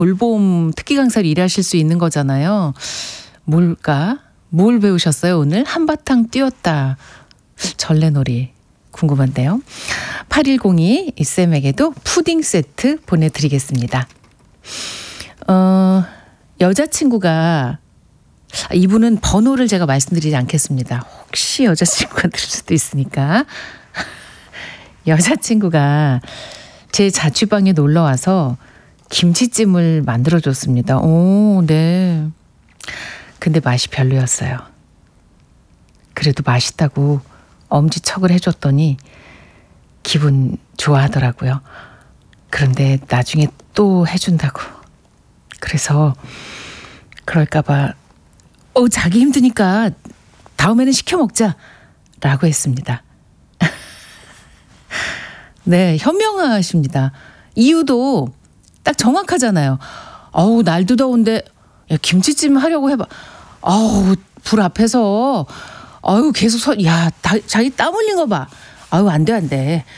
올봄 특기 강사로 일하실 수 있는 거잖아요. 뭘까? 뭘 배우셨어요 오늘? 한바탕 뛰었다. 전래놀이 궁금한데요. 8102 이쌤에게도 푸딩 세트 보내드리겠습니다. 여자친구가 이분은 번호를 제가 말씀드리지 않겠습니다. 혹시 여자친구가 들을 수도 있으니까. 여자친구가 제 자취방에 놀러와서 김치찜을 만들어줬습니다. 오, 네. 근데 맛이 별로였어요. 그래도 맛있다고 엄지척을 해줬더니 기분 좋아하더라고요. 그런데 나중에 또 해준다고. 그래서 그럴까봐 자기 힘드니까 다음에는 시켜 먹자 라고 했습니다. 네, 현명하십니다. 이유도 딱 정확하잖아요. 날도 더운데 야, 김치찜 하려고 해봐. 불 앞에서 계속 자기 땀 흘린 거 봐. 안 돼.